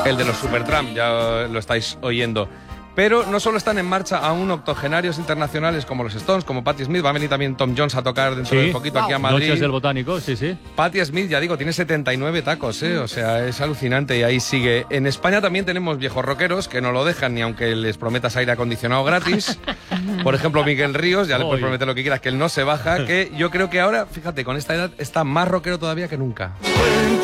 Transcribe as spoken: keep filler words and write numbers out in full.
El de los Supertramp, ya lo estáis oyendo. Pero no solo están en marcha aún octogenarios internacionales como los Stones, como Patti Smith, va a venir también Tom Jones a tocar dentro sí. de poquito wow. aquí a Madrid. Noches del Botánico, sí, sí. Patti Smith, ya digo, tiene setenta y nueve tacos, ¿eh? O sea, es alucinante y ahí sigue. En España también tenemos viejos rockeros que no lo dejan ni aunque les prometas aire acondicionado gratis. Por ejemplo, Miguel Ríos, ya le puedes prometer lo que quieras, que él no se baja, que yo creo que ahora, fíjate, con esta edad está más rockero todavía que nunca.